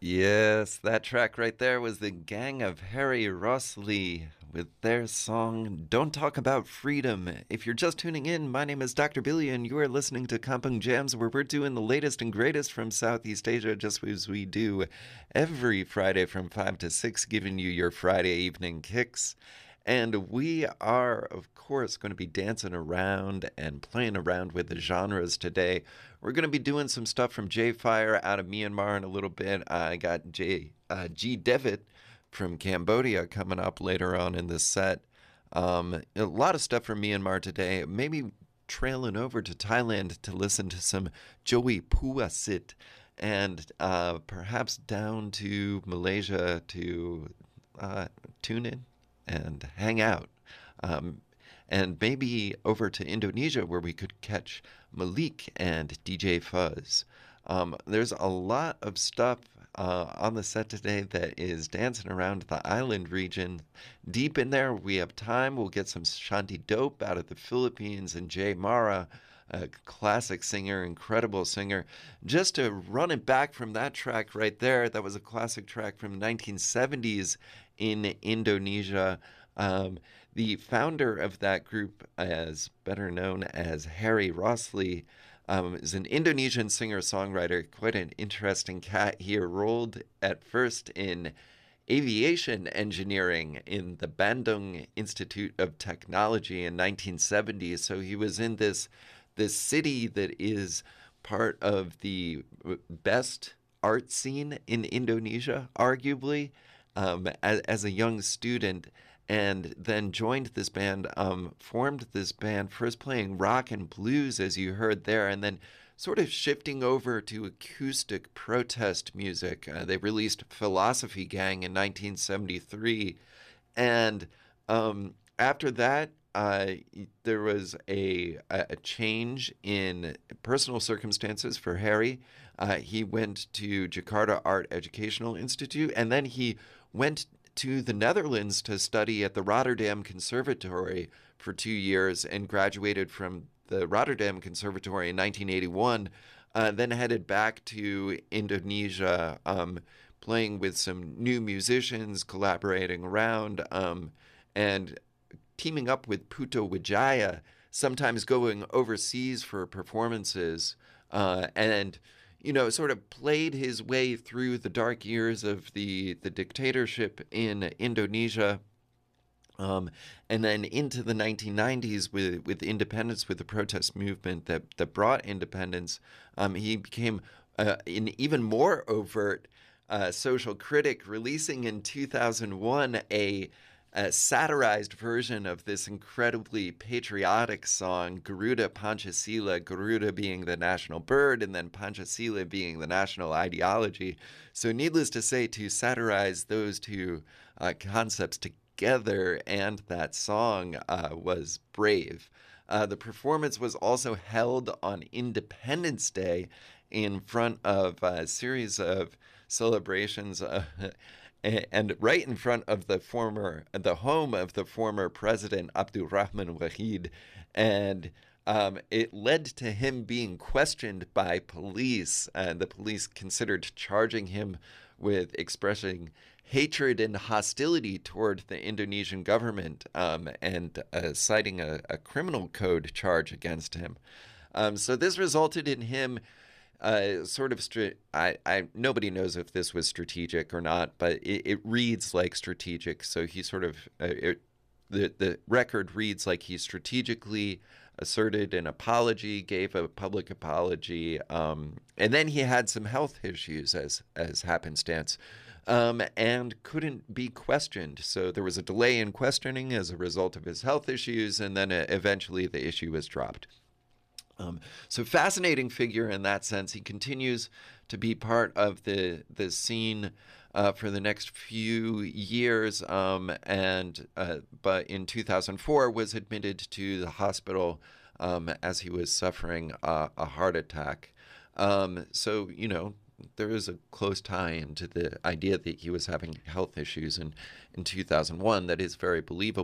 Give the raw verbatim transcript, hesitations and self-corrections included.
Yes, that track right there was the Gang of Harry Rossley with their song Don't Talk About Freedom. If you're just tuning in, my name is Doctor Billy and you are listening to Kampung Jams, where we're doing the latest and greatest from Southeast Asia, just as we do every Friday from five to six, giving you your Friday evening kicks. And we are, of course, going to be dancing around and playing around with the genres today. We're going to be doing some stuff from J Fire out of Myanmar in a little bit. I got J uh, G Devitt from Cambodia coming up later on in this set. Um, a lot of stuff from Myanmar today. Maybe trailing over to Thailand to listen to some Joey Puasit, and uh, perhaps down to Malaysia to uh, tune in and hang out. Um, and maybe over to Indonesia where we could catch Malik and D J Fuzz. Um, there's a lot of stuff uh, on the set today that is dancing around the island region. Deep in there, we have time. We'll get some Shanti Dope out of the Philippines and Jay Mara, a classic singer, incredible singer. Just to run it back from that track right there, that was a classic track from the nineteen seventies in Indonesia. Um, the founder of that group, as better known as Harry Rossley, um, is an Indonesian singer-songwriter, quite an interesting cat. He enrolled at first in aviation engineering in the Bandung Institute of Technology in nineteen seventy. So he was in this this city that is part of the best art scene in Indonesia, arguably, um, as, as a young student, and then joined this band, um, formed this band, first playing rock and blues, as you heard there, and then sort of shifting over to acoustic protest music. Uh, they released Philosophy Gang in nineteen seventy-three, and um, after that, uh, there was a, a change in personal circumstances for Harry. Uh, he went to Jakarta Art Educational Institute, and then he went to the Netherlands to study at the Rotterdam Conservatory for two years and graduated from the Rotterdam Conservatory in nineteen eighty-one, uh, then headed back to Indonesia, um, playing with some new musicians, collaborating around, um, and teaming up with Puto Wijaya, sometimes going overseas for performances, uh, and you know, sort of played his way through the dark years of the, the dictatorship in Indonesia, um, and then into the nineteen nineties with, with independence, with the protest movement that, that brought independence. Um, he became uh, an even more overt uh, social critic, releasing in two thousand one a a satirized version of this incredibly patriotic song, Garuda Pancasila, Garuda being the national bird and then Pancasila being the national ideology. So needless to say, to satirize those two uh, concepts together and that song uh, was brave. Uh, the performance was also held on Independence Day in front of a series of celebrations uh, and right in front of the former, the home of the former president Abdurrahman Wahid, and um, it led to him being questioned by police, and the police considered charging him with expressing hatred and hostility toward the Indonesian government, um, and uh, citing a, a criminal code charge against him. Um, so this resulted in him Uh, sort of, stri- I, I, nobody knows if this was strategic or not, but it, it reads like strategic. So he sort of, uh, it, the the record reads like he strategically asserted an apology, gave a public apology, um, and then he had some health issues as as happenstance, um, and couldn't be questioned. So there was a delay in questioning as a result of his health issues, and then uh, eventually the issue was dropped. Um, so fascinating figure in that sense. He continues to be part of the the scene uh, for the next few years, um, and uh, but in two thousand four was admitted to the hospital um, as he was suffering uh, a heart attack. Um, so you know, there is a close tie into the idea that he was having health issues in in two thousand one that is very believable.